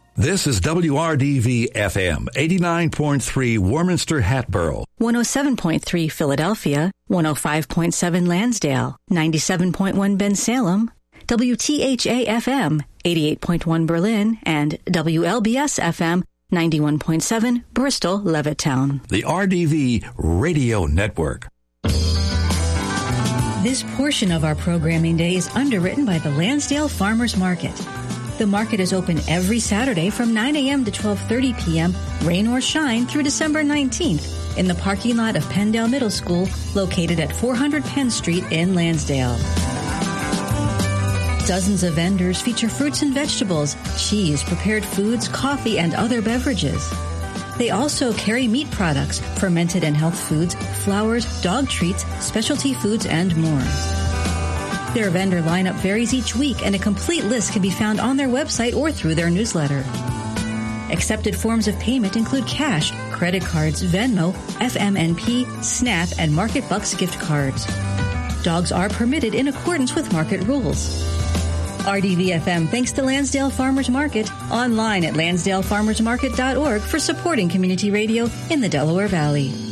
This is WRDV-FM, 89.3 Warminster Hatboro, 107.3 Philadelphia, 105.7 Lansdale, 97.1 Bensalem, WTHA-FM, 88.1 Berlin, and WLBS-FM, 91.7 Bristol, Levittown. the RDV Radio Network. This portion of our programming day is underwritten by the Lansdale Farmers Market. The market is open every Saturday from 9 a.m. to 12:30 p.m., rain or shine, through December 19th in the parking lot of Penndale Middle School, located at 400 Penn Street in Lansdale. Dozens of vendors feature fruits and vegetables, cheese, prepared foods, coffee, and other beverages. They also carry meat products, fermented and health foods, flowers, dog treats, specialty foods, and more. Their vendor lineup varies each week, and a complete list can be found on their website or through their newsletter. Accepted forms of payment include cash, credit cards, Venmo, FMNP, SNAP, and Market Bucks gift cards. Dogs are permitted in accordance with market rules. RDV-FM thanks to Lansdale Farmers Market, online at lansdalefarmersmarket.org for supporting community radio in the Delaware Valley.